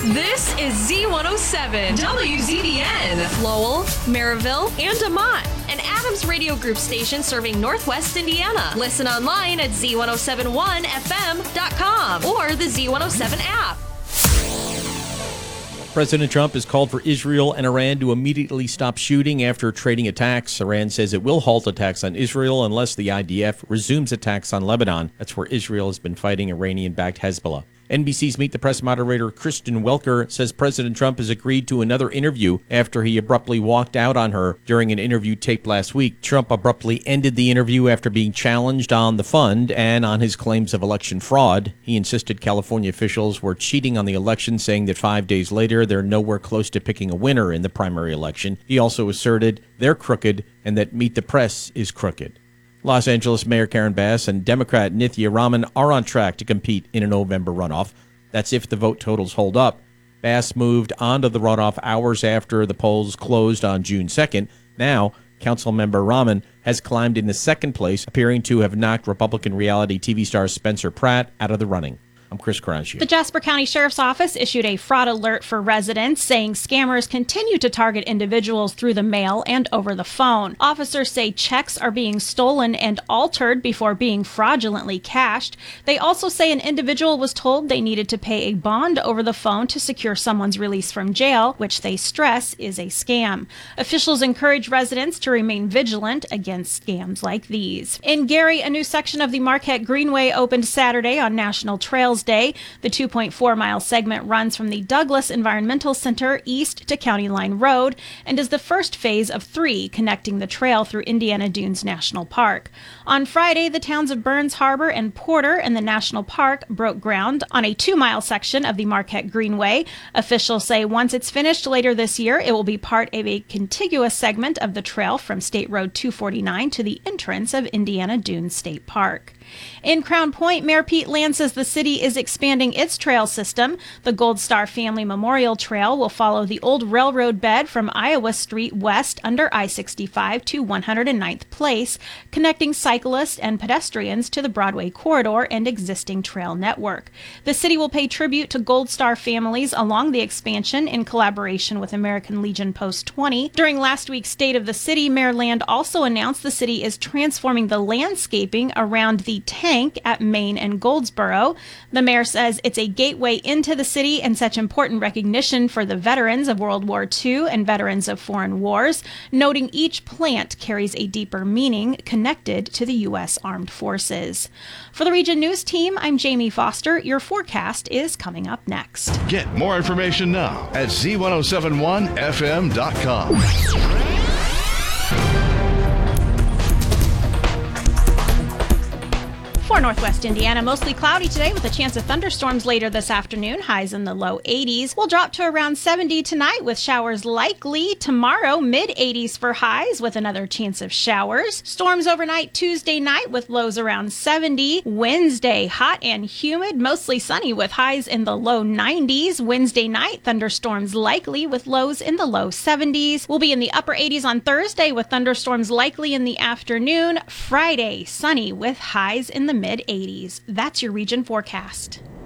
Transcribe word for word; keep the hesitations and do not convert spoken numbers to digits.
This is Z one oh seven, W Z B N, Lowell, Maryville, and Demont, an Adams Radio Group station serving Northwest Indiana. Listen online at Z one oh seven one F M dot com or the Z one oh seven app. President Trump has called for Israel and Iran to immediately stop shooting after trading attacks. Iran says it will halt attacks on Israel unless the I D F resumes attacks on Lebanon. That's where Israel has been fighting Iranian-backed Hezbollah. N B C's Meet the Press moderator Kristen Welker says President Trump has agreed to another interview after he abruptly walked out on her during an interview taped last week. Trump abruptly ended the interview after being challenged on the fund and on his claims of election fraud. He insisted California officials were cheating on the election, saying that five days later they're nowhere close to picking a winner in the primary election. He also asserted they're crooked and that Meet the Press is crooked. Los Angeles Mayor Karen Bass and Democrat Nithya Raman are on track to compete in a November runoff. That's if the vote totals hold up. Bass moved onto the runoff hours after the polls closed on June second. Now, Councilmember Raman has climbed into second place, appearing to have knocked Republican reality T V star Spencer Pratt out of the running. I'm Chris Caraccio. The Jasper County Sheriff's Office issued a fraud alert for residents, saying scammers continue to target individuals through the mail and over the phone. Officers say checks are being stolen and altered before being fraudulently cashed. They also say an individual was told they needed to pay a bond over the phone to secure someone's release from jail, which they stress is a scam. Officials encourage residents to remain vigilant against scams like these. In Gary, a new section of the Marquette Greenway opened Saturday on National Trails Day. The two point four mile segment runs from the Douglas Environmental Center east to County Line Road and is the first phase of three connecting the trail through Indiana Dunes National Park. On Friday, the towns of Burns Harbor and Porter and the National Park broke ground on a two mile section of the Marquette Greenway. Officials say once it's finished later this year, it will be part of a contiguous segment of the trail from State Road two forty-nine to the entrance of Indiana Dunes State Park. In Crown Point, Mayor Pete Land says the city is expanding its trail system. The Gold Star Family Memorial Trail will follow the old railroad bed from Iowa Street west under I sixty-five to one hundred ninth Place, connecting cyclists and pedestrians to the Broadway corridor and existing trail network. The city will pay tribute to Gold Star families along the expansion in collaboration with American Legion Post twenty. During last week's State of the City, Mayor Land also announced the city is transforming the landscaping around the tank at Main and Goldsboro. The mayor says it's a gateway into the city and such important recognition for the veterans of World War Two and veterans of foreign wars, noting each plant carries a deeper meaning connected to the U S Armed Forces. For the Region News Team, I'm Jamie Foster. Your forecast is coming up next. Get more information now at Z ten seventy-one F M dot com. For Northwest Indiana, mostly cloudy today with a chance of thunderstorms later this afternoon. Highs in the low eighties. We'll drop to around seventy tonight with showers likely. Tomorrow, mid eighties for highs with another chance of showers. Storms overnight Tuesday night with lows around seventy. Wednesday, hot and humid, mostly sunny with highs in the low nineties. Wednesday night, thunderstorms likely with lows in the low seventies. We'll be in the upper eighties on Thursday with thunderstorms likely in the afternoon. Friday, sunny with highs in the mid eighties. That's your region forecast.